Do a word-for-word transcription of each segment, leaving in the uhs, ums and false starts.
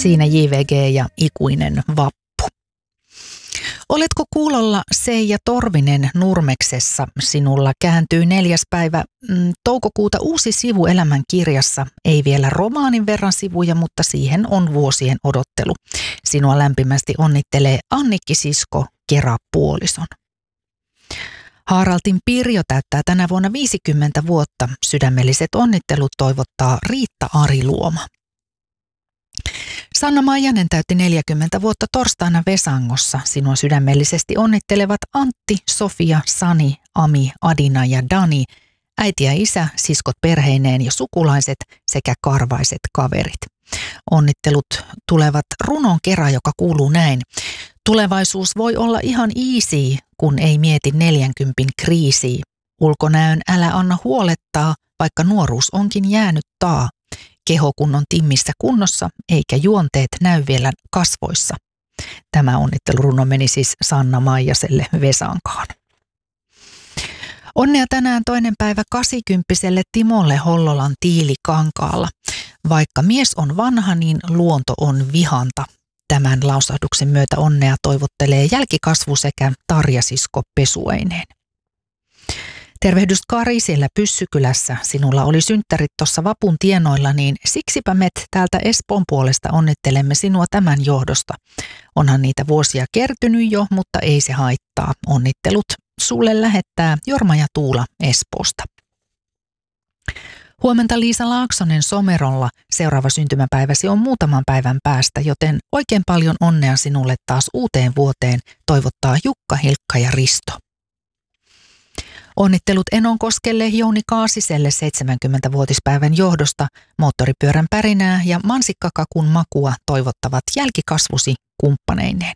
Siinä J V G ja Ikuinen vappu. Oletko kuulolla Seija Torvinen Nurmeksessa? Sinulla kääntyy neljäs päivä mm, toukokuuta uusi sivu elämän kirjassa. Ei vielä romaanin verran sivuja, mutta siihen on vuosien odottelu. Sinua lämpimästi onnittelee Annikki Sisko Kera-puolison. Haaraltin Pirjo täyttää tänä vuonna viisikymmentä vuotta. Sydämelliset onnittelut toivottaa Riitta Ariluoma. Sanna Maijanen täytti neljäkymmentä vuotta torstaina Vesangossa. Sinua sydämellisesti onnittelevat Antti, Sofia, Sani, Ami, Adina ja Dani, äiti ja isä, siskot perheineen ja sukulaiset sekä karvaiset kaverit. Onnittelut tulevat runon kerran, joka kuuluu näin. Tulevaisuus voi olla ihan easy, kun ei mieti neljänkympin kriisiä. Ulkonäön älä anna huolettaa, vaikka nuoruus onkin jäänyt taa. Keho kun on timmissä kunnossa, eikä juonteet näy vielä kasvoissa. Tämä onnitteluruno meni siis Sanna Maijaselle Vesankaan. Onnea tänään toinen päivä kasikymppiselle Timolle Hollolan Tiilikankaalla. Vaikka mies on vanha, niin luonto on vihanta. Tämän lausahduksen myötä onnea toivottelee jälkikasvu sekä Tarja-sisko Pesueineen. Tervehdys Kari siellä Pyssykylässä. Sinulla oli synttärit tuossa vapun tienoilla, niin siksipä met täältä Espoon puolesta onnittelemme sinua tämän johdosta. Onhan niitä vuosia kertynyt jo, mutta ei se haittaa. Onnittelut sulle lähettää Jorma ja Tuula Espoosta. Huomenta Liisa Laaksonen Somerolla. Seuraava syntymäpäiväsi on muutaman päivän päästä, joten oikein paljon onnea sinulle taas uuteen vuoteen, toivottaa Jukka, Hilkka ja Risto. Onnittelut Enonkoskelle Jouni Kaasiselle seitsemänkymmenvuotispäivän johdosta, moottoripyörän pärinää ja mansikkakakun makua toivottavat jälkikasvusi kumppaneineen.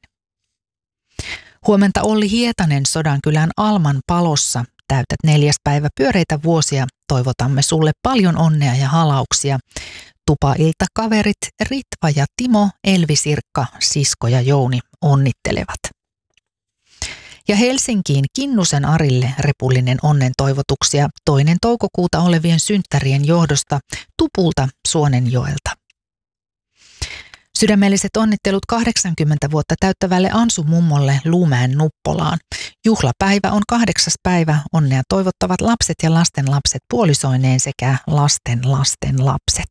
Huomenta Olli Hietanen Sodankylän Alman Palossa. Täytät neljäs päivä pyöreitä vuosia. Toivotamme sulle paljon onnea ja halauksia. Tupailta kaverit Ritva ja Timo, Elvi Sirkka, Sisko ja Jouni onnittelevat. Ja Helsinkiin Kinnusen Arille repullinen onnen toivotuksia toinen toukokuuta olevien synttärien johdosta Tupulta Suonenjoelta. Sydämelliset onnittelut kahdeksankymmentä vuotta täyttävälle Ansu mummolle Luumäen Nuppolaan. Juhlapäivä on kahdeksas päivä. Onnea toivottavat lapset ja lasten lapset puolisoineen sekä lasten lasten lapset.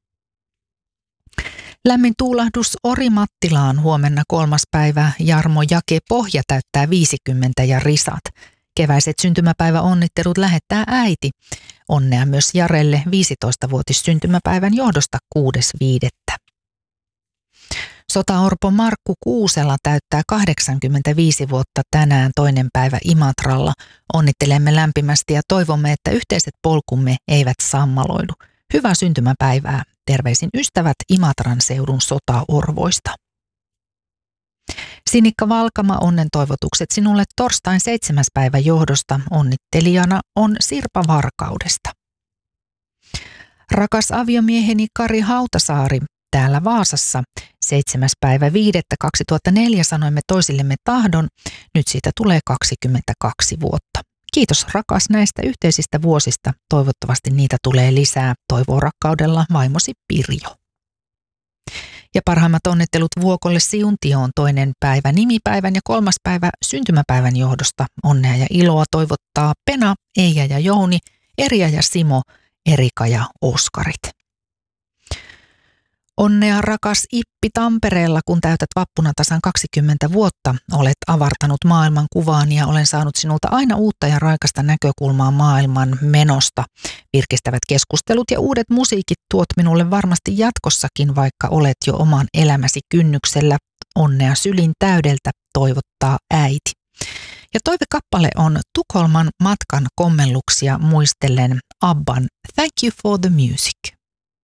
Lämmin tuulahdus Orimattilaan huomenna kolmas päivä. Jarmo Jake Pohja täyttää viisikymmentä ja risat. Keväiset syntymäpäivä onnittelut lähettää äiti. Onnea myös Jarelle viisitoistavuotis syntymäpäivän johdosta kuudes viidettä. Sotaorpo Markku Kuusela täyttää kahdeksankymmentäviisi vuotta tänään toinen päivä Imatralla. Onnittelemme lämpimästi ja toivomme, että yhteiset polkumme eivät sammaloidu. Hyvää syntymäpäivää. Terveisin ystävät Imatran seudun sotaorvoista. Sinikka Valkama, onnen toivotukset sinulle torstain seitsemäs päivä johdosta. Onnittelijana on Sirpa Varkaudesta. Rakas aviomieheni Kari Hautasaari, täällä Vaasassa. Seitsemäs päivä viidettä kaksituhattaneljä sanoimme toisillemme tahdon. Nyt siitä tulee kaksikymmentäkaksi vuotta. Kiitos rakas näistä yhteisistä vuosista. Toivottavasti niitä tulee lisää. Toivoo rakkaudella vaimosi Pirjo. Ja parhaimmat onnittelut Vuokolle Siuntioon toinen päivä nimipäivän ja kolmas päivä syntymäpäivän johdosta. Onnea ja iloa toivottaa Pena, Eija ja Jouni, Erja ja Simo, Erika ja Oskarit. Onnea rakas Ippi Tampereella, kun täytät vappuna tasan kaksikymmentä vuotta. Olet avartanut maailman kuvaan ja olen saanut sinulta aina uutta ja raikasta näkökulmaa maailman menosta. Virkistävät keskustelut ja uudet musiikit tuot minulle varmasti jatkossakin, vaikka olet jo oman elämäsi kynnyksellä. Onnea sylin täydeltä, toivottaa äiti. Ja toivekappale on Tukholman matkan kommelluksia muistellen Abban Thank You for the Music.